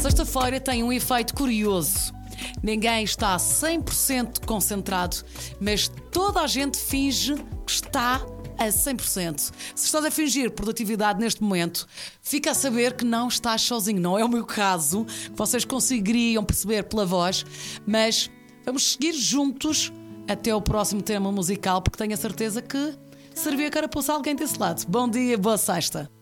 Sexta-feira tem um efeito curioso. Ninguém está 100% concentrado, mas toda a gente finge que está a 100%. Se estás a fingir produtividade neste momento, fica a saber que não estás sozinho. Não é o meu caso, que vocês conseguiriam perceber pela voz, mas vamos seguir juntos até o próximo tema musical, porque tenho a certeza que serviu a carapuça a alguém desse lado. Bom dia, boa sexta.